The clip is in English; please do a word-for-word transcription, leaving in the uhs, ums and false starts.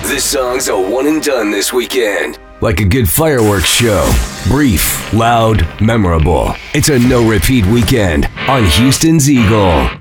This song's a one and done this weekend. Like a good fireworks show. Brief, loud, memorable. It's a no-repeat weekend on Houston's Eagle.